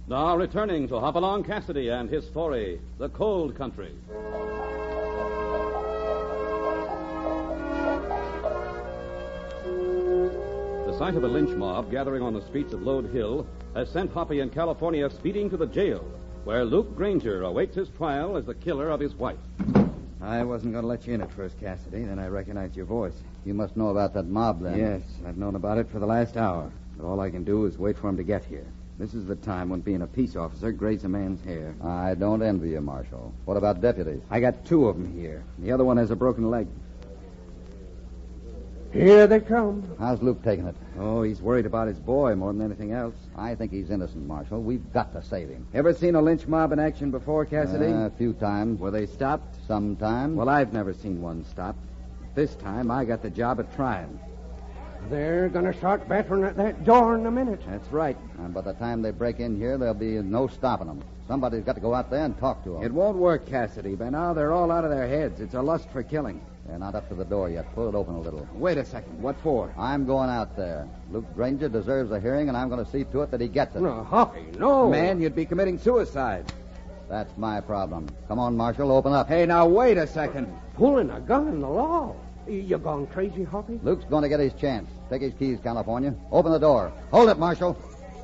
Now returning to Hopalong Cassidy and his story, The Cold Country. The sight of a lynch mob gathering on the streets of Lode Hill has sent Hoppy and California speeding to the jail, where Luke Granger awaits his trial as the killer of his wife. I wasn't going to let you in at first, Cassidy. Then I recognized your voice. You must know about that mob, then. Yes, I've known about it for the last hour. But all I can do is wait for him to get here. This is the time when being a peace officer grades a man's hair. I don't envy you, Marshal. What about deputies? I got 2 of them here. The other one has a broken leg. Here they come. How's Luke taking it? Oh, he's worried about his boy more than anything else. I think he's innocent, Marshal. We've got to save him. Ever seen a lynch mob in action before, Cassidy? A few times. Were they stopped? Sometimes. Well, I've never seen one stopped. This time, I got the job of trying. They're going to start battering at that door in a minute. That's right. And by the time they break in here, there'll be no stopping them. Somebody's got to go out there and talk to them. It won't work, Cassidy. By now, they're all out of their heads. It's a lust for killing. They're not up to the door yet. Pull it open a little. Wait a second. What for? I'm going out there. Luke Granger deserves a hearing, and I'm going to see to it that he gets it. No, Hoppy, no. Man, you'd be committing suicide. That's my problem. Come on, Marshal, open up. Hey, now, wait a second. Pulling a gun in the law. You gone crazy, Hoppy? Luke's going to get his chance. Take his keys, California. Open the door. Hold it, Marshal.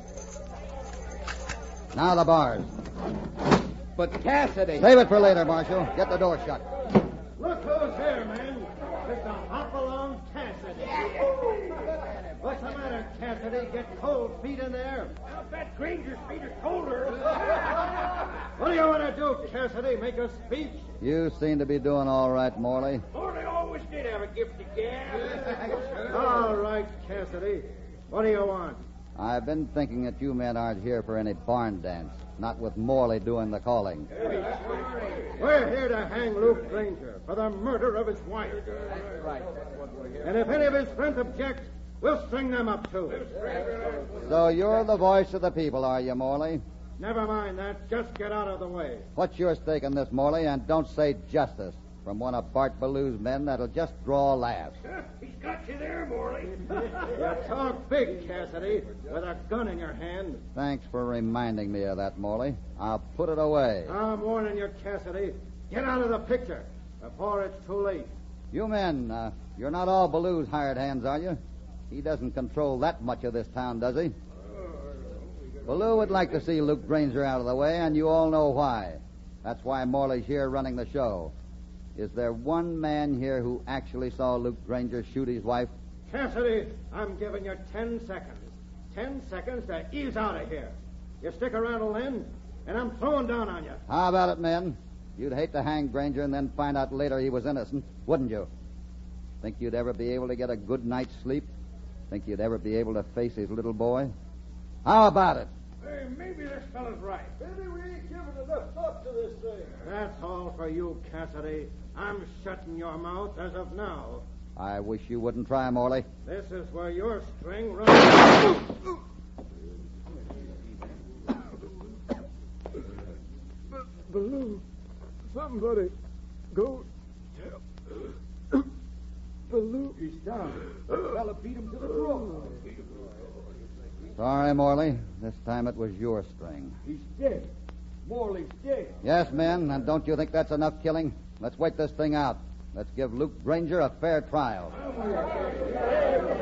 Now the bars. But Cassidy... Save it for later, Marshal. Get the door shut. Look who's here, man. It's a Hopalong Cassidy. What's the matter, Cassidy? Get cold feet in there? I'll bet Granger's feet are colder. What do you want to do, Cassidy? Make a speech? You seem to be doing all right, Morley. Morley always did have a gift of gab. All right, Cassidy. What do you want? I've been thinking that you men aren't here for any barn dance, not with Morley doing the calling. We're here to hang Luke Granger for the murder of his wife. That's right. And if any of his friends object, we'll string them up, too. So you're the voice of the people, are you, Morley? Never mind that. Just get out of the way. What's your stake in this, Morley? And don't say justice. From one of Bart Ballew's men, that'll just draw laughs. He's got you there, Morley. You talk big, Cassidy, with a gun in your hand. Thanks for reminding me of that, Morley. I'll put it away. I'm warning you, Cassidy. Get out of the picture before it's too late. You men, you're not all Ballew's hired hands, are you? He doesn't control that much of this town, does he? Ballew would like to see Luke Granger out of the way, and you all know why. That's why Morley's here running the show. Is there one man here who actually saw Luke Granger shoot his wife? Cassidy, I'm giving you 10 seconds. 10 seconds to ease out of here. You stick around till then, and I'm throwing down on you. How about it, men? You'd hate to hang Granger and then find out later he was innocent, wouldn't you? Think you'd ever be able to get a good night's sleep? Think you'd ever be able to face his little boy? How about it? Hey, maybe this fellow's right. Maybe we ain't giving enough thought to this thing. That's all for you, Cassidy. I'm shutting your mouth as of now. I wish you wouldn't try, Morley. This is where your string runs. Ballew, somebody go tell Ballew. He's down. The fella beat him to the floor. Sorry, Morley. This time it was your string. He's dead. Morley's dead. Yes, men, and don't you think that's enough killing? Let's wait this thing out. Let's give Luke Granger a fair trial.